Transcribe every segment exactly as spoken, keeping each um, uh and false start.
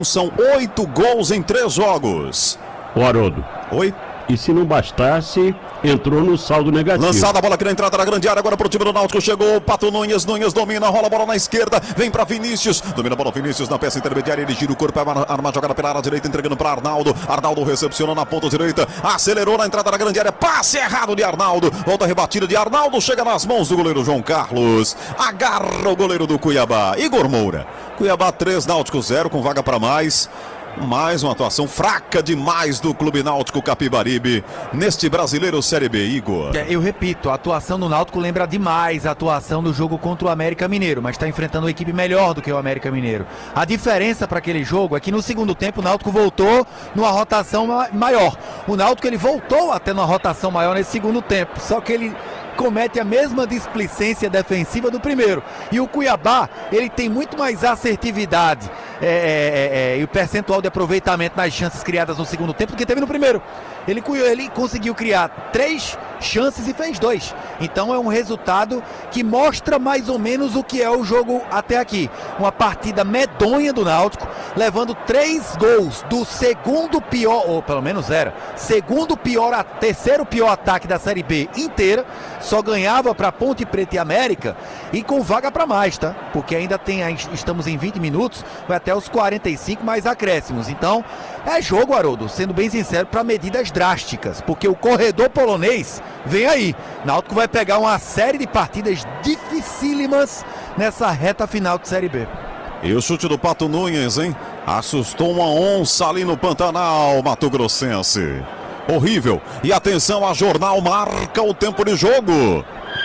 São oito gols em três jogos. O Haroldo. Oi? E se não bastasse, entrou no saldo negativo. Lançada a bola aqui na entrada da grande área, agora para o time do Náutico, chegou o Pato Nunes, Nunes domina, rola a bola na esquerda, vem para Vinícius, domina a bola Vinícius na peça intermediária, ele gira o corpo, arma a jogada pela área direita, entregando para Arnaldo, Arnaldo recepciona na ponta direita, acelerou na entrada da grande área, passe errado de Arnaldo, volta a rebatida de Arnaldo, chega nas mãos do goleiro João Carlos, agarra o goleiro do Cuiabá, Igor Moura. Cuiabá três, Náutico zero, com vaga para mais. Mais uma atuação fraca demais do Clube Náutico Capibaribe neste Brasileiro Série B, Igor. É, eu repito, a atuação do Náutico lembra demais a atuação do jogo contra o América Mineiro, mas está enfrentando uma equipe melhor do que o América Mineiro. A diferença para aquele jogo é que no segundo tempo o Náutico voltou numa rotação maior. O Náutico ele voltou até numa rotação maior nesse segundo tempo, só que ele comete a mesma displicência defensiva do primeiro. E o Cuiabá, ele tem muito mais assertividade é, é, é, e o percentual de aproveitamento nas chances criadas no segundo tempo do que teve no primeiro. Ele, ele conseguiu criar três chances e fez dois. Então é um resultado que mostra mais ou menos o que é o jogo até aqui. Uma partida medonha do Náutico, levando três gols do segundo pior, ou pelo menos era, segundo pior, terceiro pior ataque da Série B inteira. Só ganhava para Ponte Preta e América e com vaga para mais, tá? Porque ainda tem, estamos em vinte minutos, vai até os quarenta e cinco mais acréscimos. Então é jogo, Haroldo, sendo bem sincero, para medidas drásticas, porque o corredor polonês vem aí. Náutico vai pegar uma série de partidas dificílimas nessa reta final de Série B. E o chute do Pato Nunes, hein? Assustou uma onça ali no Pantanal, Mato Grossense. Horrível. E atenção, a Jornal marca o tempo de jogo.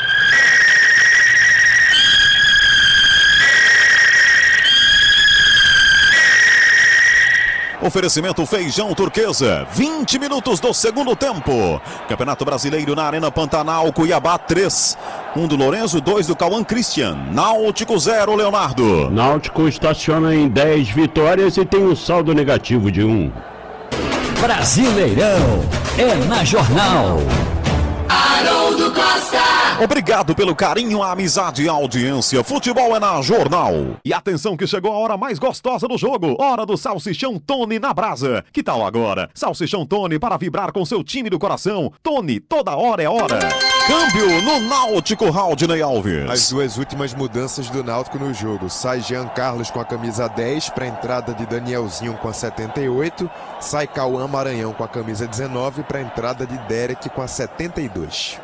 Oferecimento Feijão Turquesa, vinte minutos do segundo tempo. Campeonato Brasileiro na Arena Pantanal, Cuiabá três. um do Lorenzo, dois do Cauã Christian. Náutico zero, Leonardo. Náutico estaciona em dez vitórias e tem um saldo negativo de um. Brasileirão é na Jornal. Haroldo Costa. Obrigado pelo carinho, a amizade e a audiência. Futebol é na Jornal. E atenção que chegou a hora mais gostosa do jogo. Hora do Salsichão Tony na brasa. Que tal agora? Salsichão Tony para vibrar com seu time do coração. Tony, toda hora é hora. Câmbio no Náutico, Raudinei Alves. As duas últimas mudanças do Náutico no jogo. Sai Jean Carlos com a camisa dez para a entrada de Danielzinho com a setenta e oito. Sai Cauã Maranhão com a camisa dezenove para a entrada de Derek com a setenta e dois.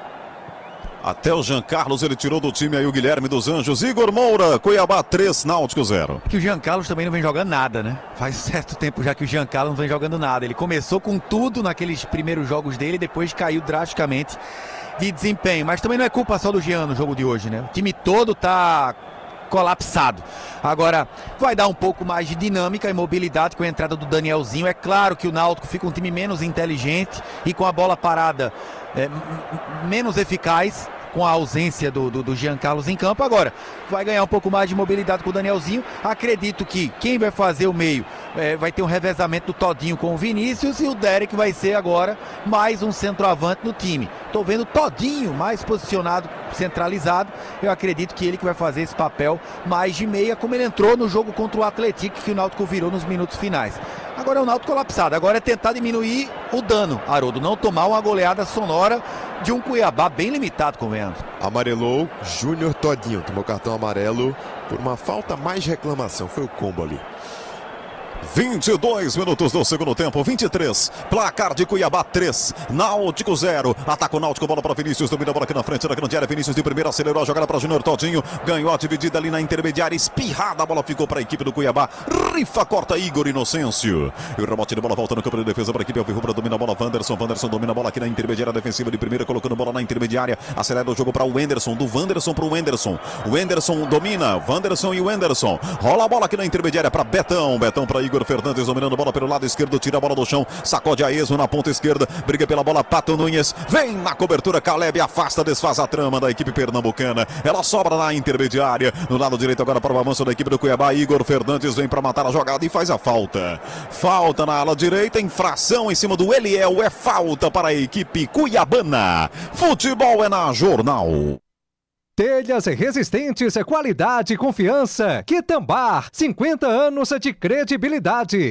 Até o Jean Carlos ele tirou do time aí o Guilherme dos Anjos. Igor Moura, Cuiabá três, Náutico zero. Que o Jean Carlos também não vem jogando nada, né? Faz certo tempo já que o Jean Carlos não vem jogando nada. Ele começou com tudo naqueles primeiros jogos dele, depois caiu drasticamente de desempenho. Mas também não é culpa só do Jean no jogo de hoje, né? O time todo tá colapsado. Agora, vai dar um pouco mais de dinâmica e mobilidade com a entrada do Danielzinho. É claro que o Náutico fica um time menos inteligente e com a bola parada é, menos eficaz, com a ausência do, do, do Jean Carlos em campo. Agora, vai ganhar um pouco mais de mobilidade com o Danielzinho. Acredito que quem vai fazer o meio é, vai ter um revezamento do Todinho com o Vinícius e o Derek vai ser agora mais um centroavante no time. Tô vendo Todinho mais posicionado, centralizado. Eu acredito que ele que vai fazer esse papel mais de meia, como ele entrou no jogo contra o Atlético, que o Náutico virou nos minutos finais. Agora é o Náutico colapsado. Agora é tentar diminuir o dano, Haroldo. Não tomar uma goleada sonora de um Cuiabá bem limitado, convenhamos. Amarelou Júnior Todinho. Tomou cartão amarelo por uma falta mais reclamação. Foi o combo ali. vinte e dois minutos do segundo tempo, vinte e três, placar de Cuiabá três, Náutico zero, ataca o Náutico, bola para Vinícius, domina a bola aqui na frente da grande área, Vinícius de primeira, acelerou a jogada para Júnior Todinho, ganhou a dividida ali na intermediária, espirrada, a bola ficou para a equipe do Cuiabá, rifa, corta Igor Inocêncio, e o rebote de bola volta no campo de defesa para a equipe Alvirrubra, domina a bola Wanderson, Wanderson domina a bola aqui na intermediária defensiva de primeira, colocando bola na intermediária, acelera o jogo para o Wenderson, do Wanderson para o Wenderson, o Wenderson domina, Wanderson e o Wenderson, rola a bola aqui na intermediária para Betão, Betão para Igor Fernandes, dominando a bola pelo lado esquerdo, tira a bola do chão, sacode a Ezo na ponta esquerda, briga pela bola, Pato Nunes, vem na cobertura, Caleb afasta, desfaz a trama da equipe pernambucana, ela sobra na intermediária, no lado direito agora para o avanço da equipe do Cuiabá, Igor Fernandes vem para matar a jogada e faz a falta, falta na ala direita, infração em cima do Eliel, é falta para a equipe cuiabana, futebol é na Jornal. Telhas resistentes, qualidade e confiança. Quitambar, cinquenta anos de credibilidade.